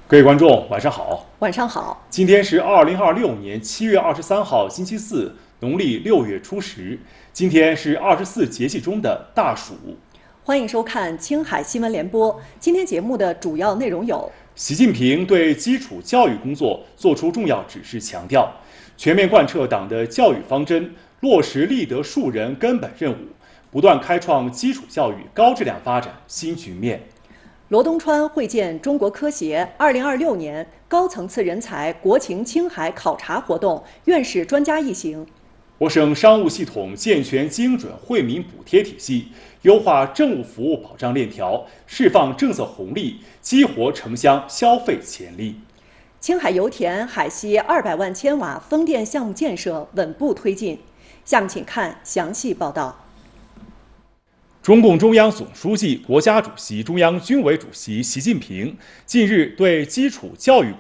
各位观众，晚上好。 晚上好。 今天是2026年7月23号，星期四，农历6月初10。今天是24节气中的大暑。 欢迎收看青海新闻联播。今天节目的主要内容有： 习近平对基础教育工作作出重要指示，强调全面贯彻党的教育方针，落实立德树人根本任务，不断开创基础教育高质量发展新局面。 罗东川会见中国科协2026年高层次人才国情青海考察活动院士专家一行。 我省商务系统健全精准惠民补贴体系，优化政务服务保障链条，释放政策红利，激活城乡消费潜力。 青海油田海西200万千瓦风电项目建设稳步推进。下面请看详细报道。 中共中央总书记、国家主席、中央军委主席习近平近日对基础教育